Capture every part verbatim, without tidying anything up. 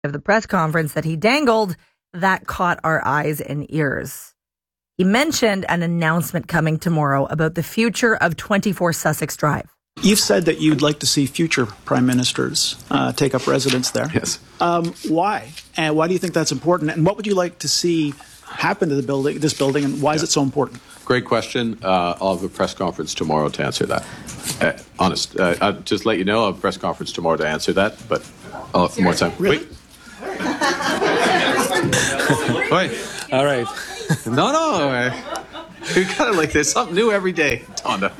of the press conference that he dangled that caught our eyes and ears. He mentioned an announcement coming tomorrow about the future of twenty-four Sussex Drive. You've said that you'd like to see future prime ministers uh, take up residence there. Yes. Um, why? And why do you think that's important? And what would you like to see happen to the building, this building, and why yeah. is it so important? Great question. Uh, I'll have a press conference tomorrow to answer that. Uh, honest. Uh, I'll just let you know, I'll have a press conference tomorrow to answer that, but I'll have more time. Really? Wait. Wait. All right. No, no. Uh, we got it like there's something new every day, Tonda.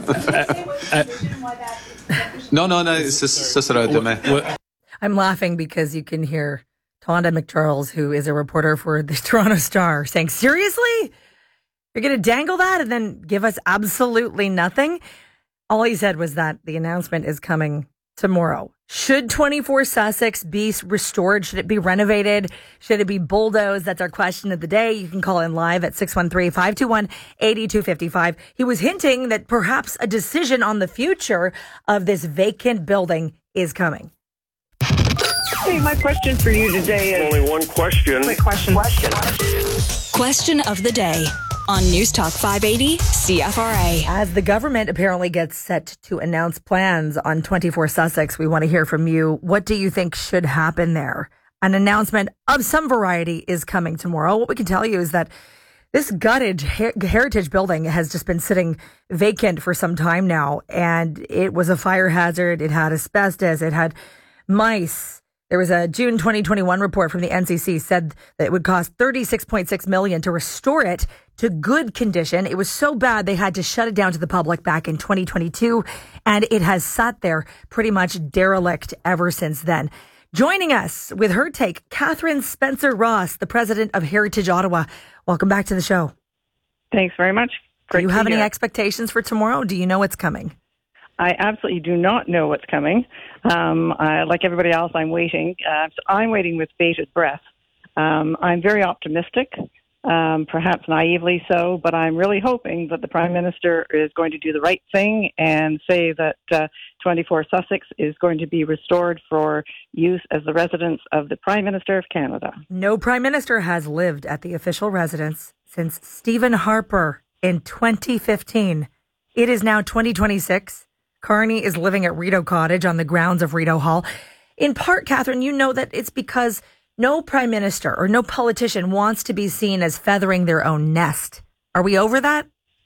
no, no, no. It's just, it's just I'm laughing because you can hear Tonda McCharles, who is a reporter for the Toronto Star, saying, seriously? You're going to dangle that and then give us absolutely nothing? All he said was that the announcement is coming tomorrow. Should twenty-four Sussex be restored? Should it be renovated? Should it be bulldozed? That's our question of the day. You can call in live at six one three, five two one, eight two five five. He was hinting that perhaps a decision on the future of this vacant building is coming. Hey, my question for you today is... Only one question. Quick question. Question. Question of the day on News Talk five eighty C F R A. As the government apparently gets set to announce plans on twenty-four Sussex, we want to hear from you. What do you think should happen there? An announcement of some variety is coming tomorrow. What we can tell you is that this gutted her- heritage building has just been sitting vacant for some time now, and it was a fire hazard. It had asbestos. It had mice. There was a June twenty twenty-one report from the N C C said that it would cost thirty-six point six million dollars to restore it to good condition. It was so bad they had to shut it down to the public back in twenty twenty-two, and it has sat there pretty much derelict ever since then. Joining us with her take, Catherine Spencer-Ross, the president of Heritage Ottawa. Welcome back to the show. Thanks very much. Great Do you have any here. expectations for tomorrow? Do you know what's coming? I absolutely do not know what's coming. Um, I, like everybody else, I'm waiting. Uh, so I'm waiting with bated breath. Um, I'm very optimistic, um, perhaps naively so, but I'm really hoping that the Prime Minister is going to do the right thing and say that uh, twenty-four Sussex is going to be restored for use as the residence of the Prime Minister of Canada. No Prime Minister has lived at the official residence since Stephen Harper in twenty fifteen. It is now twenty twenty-six. Carney is living at Rideau Cottage on the grounds of Rideau Hall. In part, Catherine, you know that it's because no prime minister or no politician wants to be seen as feathering their own nest. Are we over that?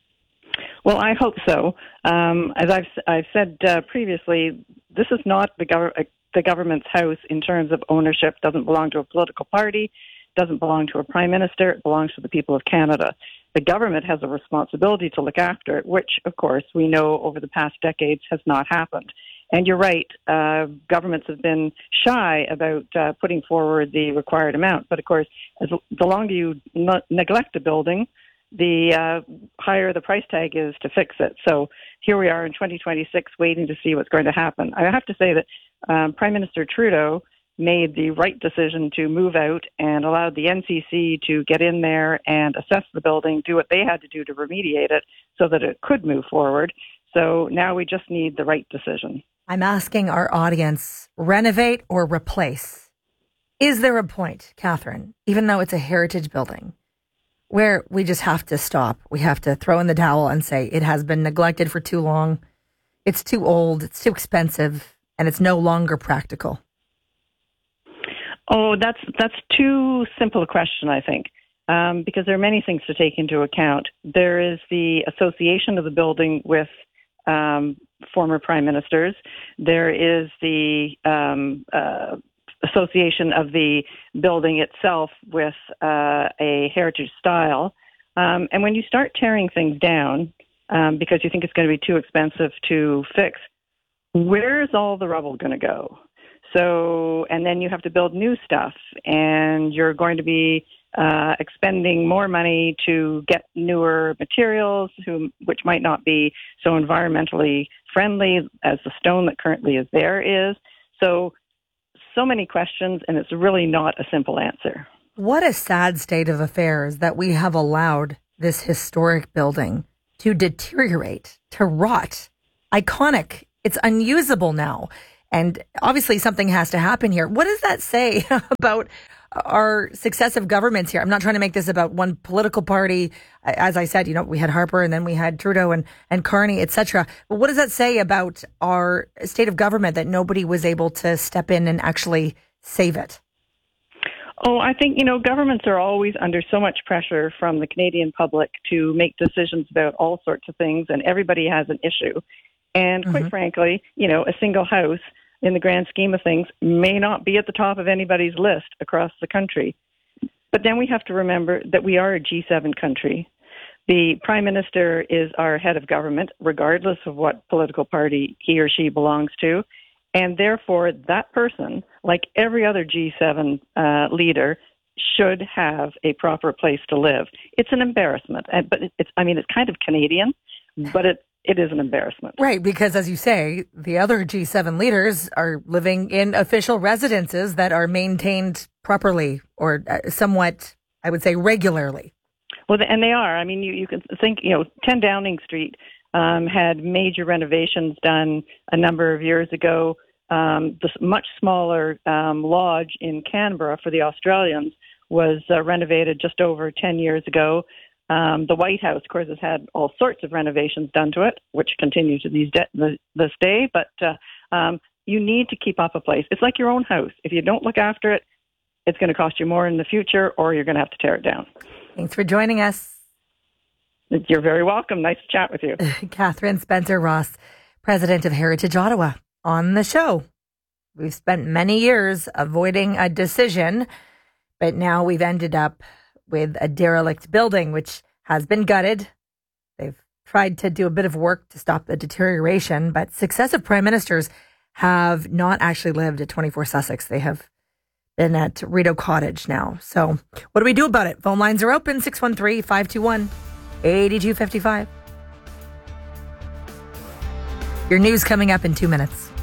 Well, I hope so. Um, as I've, I've said uh, previously, this is not the, gov- uh, the government's house in terms of ownership. It doesn't belong to a political party, doesn't belong to a prime minister. It belongs to the people of Canada. The government has a responsibility to look after it, which, of course, we know over the past decades has not happened. And you're right, uh, governments have been shy about uh, putting forward the required amount. But, of course, as, the longer you n- neglect a building, the uh, higher the price tag is to fix it. So here we are in twenty twenty-six waiting to see what's going to happen. I have to say that um, Prime Minister Trudeau made the right decision to move out and allowed the N C C to get in there and assess the building, do what they had to do to remediate it so that it could move forward. So now we just need the right decision. I'm asking our audience, renovate or replace? Is there a point, Catherine, even though it's a heritage building, where we just have to stop? We have to throw in the towel and say it has been neglected for too long, it's too old, it's too expensive, and it's no longer practical. Oh, that's that's too simple a question, I think, um, because there are many things to take into account. There is the association of the building with um, former prime ministers. There is the um, uh, association of the building itself with uh, a heritage style. Um, and when you start tearing things down um, because you think it's going to be too expensive to fix, where's all the rubble going to go? So, and then you have to build new stuff, and you're going to be uh, expending more money to get newer materials, who, which might not be so environmentally friendly as the stone that currently is there is. So, so many questions, and it's really not a simple answer. What a sad state of affairs that we have allowed this historic building to deteriorate, to rot. Iconic. It's unusable now. And obviously something has to happen here. What does that say about our successive governments here? I'm not trying to make this about one political party. As I said, you know, we had Harper and then we had Trudeau and, and Carney, et cetera. But what does that say about our state of government that nobody was able to step in and actually save it? Oh, I think, you know, governments are always under so much pressure from the Canadian public to make decisions about all sorts of things, and everybody has an issue. And quite mm-hmm. frankly, you know, a single house in the grand scheme of things may not be at the top of anybody's list across the country. But then we have to remember that we are a G seven country. The Prime Minister is our head of government, regardless of what political party he or she belongs to. And therefore, that person, like every other G seven uh, leader, should have a proper place to live. It's an embarrassment. And, but it's, I mean, it's kind of Canadian, but it, it is an embarrassment. Right, because as you say, the other G seven leaders are living in official residences that are maintained properly or somewhat, I would say, regularly. Well, and they are. I mean, you, you can think, you know, ten Downing Street um, had major renovations done a number of years ago. Um, the much smaller um, lodge in Canberra for the Australians was uh, renovated just over ten years ago. Um, the White House, of course, has had all sorts of renovations done to it, which continue to these de- the, this day. But uh, um, you need to keep up a place. It's like your own house. If you don't look after it, it's going to cost you more in the future, or you're going to have to tear it down. Thanks for joining us. You're very welcome. Nice to chat with you. Catherine Spencer-Ross, president of Heritage Ottawa, on the show. We've spent many years avoiding a decision, but now we've ended up with a derelict building, which has been gutted. They've tried to do a bit of work to stop the deterioration, but successive prime ministers have not actually lived at twenty-four Sussex. They have been at Rideau Cottage now. So what do we do about it? Phone lines are open, six one three, five two one, eight two five five. Your news coming up in two minutes.